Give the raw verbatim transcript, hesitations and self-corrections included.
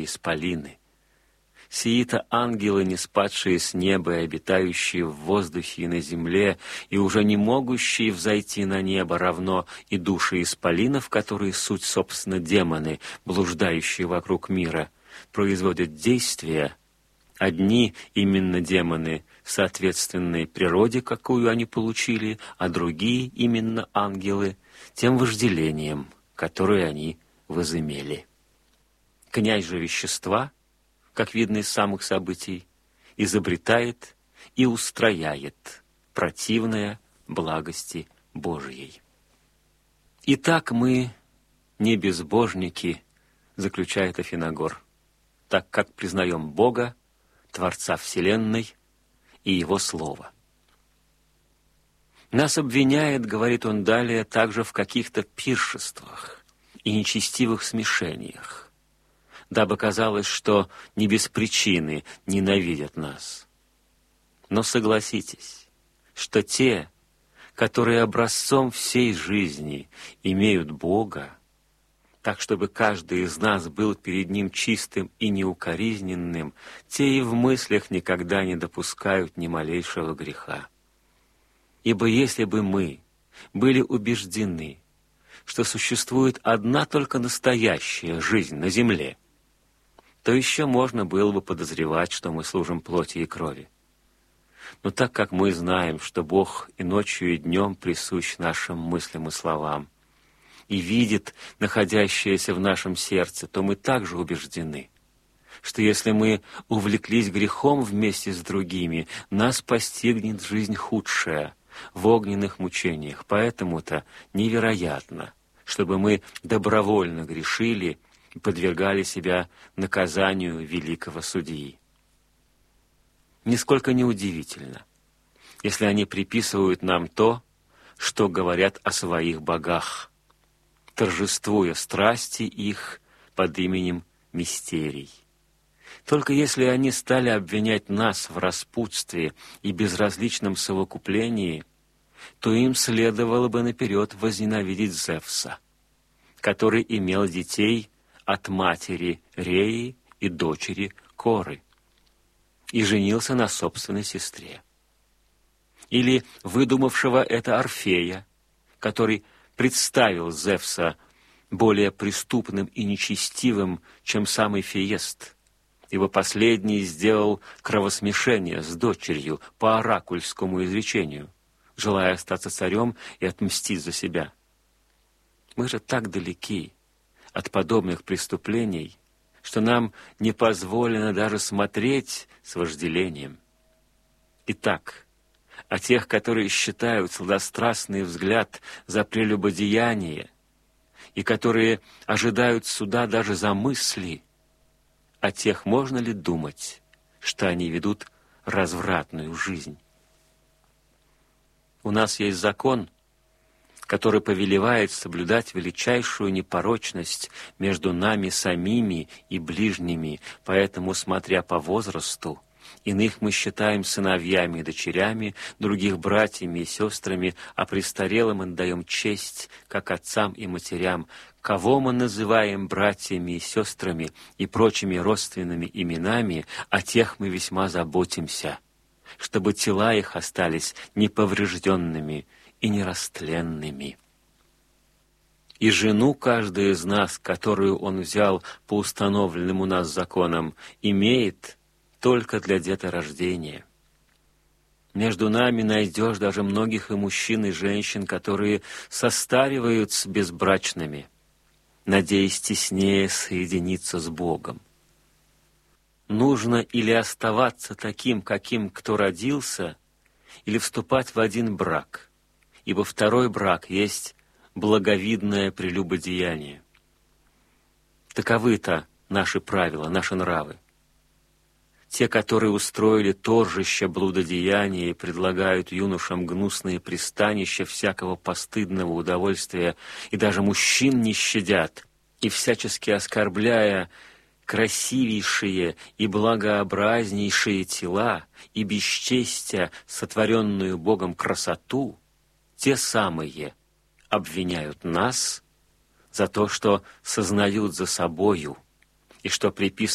исполины. Сии-то ангелы, не спадшие с неба и обитающие в воздухе и на земле, и уже не могущие взойти на небо, равно и души исполинов, которые суть, собственно, демоны, блуждающие вокруг мира, производят действия, одни именно демоны в соответственной природе, какую они получили, а другие именно ангелы тем вожделением, которое они возымели. Князь же вещества, как видно из самых событий, изобретает и устрояет противное благости Божией. Итак, мы не безбожники, заключает Афиногор, так как признаем Бога, Творца Вселенной и Его Слово. Нас обвиняет, говорит он далее, также в каких-то пиршествах и нечестивых смешениях, дабы казалось, что не без причины ненавидят нас. Но согласитесь, что те, которые образцом всей жизни имеют Бога, так, чтобы каждый из нас был перед Ним чистым и неукоризненным, те и в мыслях никогда не допускают ни малейшего греха. Ибо если бы мы были убеждены, что существует одна только настоящая жизнь на земле, то еще можно было бы подозревать, что мы служим плоти и крови. Но так как мы знаем, что Бог и ночью, и днем присущ нашим мыслям и словам, и видит находящееся в нашем сердце, то мы также убеждены, что если мы увлеклись грехом вместе с другими, нас постигнет жизнь худшая в огненных мучениях. Поэтому-то невероятно, чтобы мы добровольно грешили и подвергали себя наказанию великого судьи. Нисколько неудивительно, если они приписывают нам то, что говорят о своих богах, торжествуя страсти их под именем мистерий. Только если они стали обвинять нас в распутстве и безразличном совокуплении, то им следовало бы наперед возненавидеть Зевса, который имел детей от матери Реи и дочери Коры и женился на собственной сестре. Или выдумавшего это Орфея, который представил Зевса более преступным и нечестивым, чем самый Фиест, ибо последний сделал кровосмешение с дочерью по оракульскому изречению, желая остаться царем и отмстить за себя. Мы же так далеки от подобных преступлений, что нам не позволено даже смотреть с вожделением. Итак, о тех, которые считают сладострастный взгляд за прелюбодеяние и которые ожидают суда даже за мысли, о тех можно ли думать, что они ведут развратную жизнь? У нас есть закон, который повелевает соблюдать величайшую непорочность между нами самими и ближними, поэтому, смотря по возрасту, иных мы считаем сыновьями и дочерями, других братьями и сестрами, а престарелым отдаем честь, как отцам и матерям. Кого мы называем братьями и сестрами и прочими родственными именами, о тех мы весьма заботимся, чтобы тела их остались неповрежденными и нерастленными. И жену каждый из нас, которую он взял по установленным у нас законам, имеет только для деторождения. Между нами найдешь даже многих и мужчин, и женщин, которые состариваются безбрачными, надеясь теснее соединиться с Богом. Нужно или оставаться таким, каким кто родился, или вступать в один брак, ибо второй брак есть благовидное прелюбодеяние. Таковы-то наши правила, наши нравы. Те, которые устроили торжище блудодеяния и предлагают юношам гнусные пристанища всякого постыдного удовольствия, и даже мужчин не щадят, и всячески оскорбляя красивейшие и благообразнейшие тела и бесчестия, сотворенную Богом красоту, те самые обвиняют нас за то, что сознают за собою и что приписывают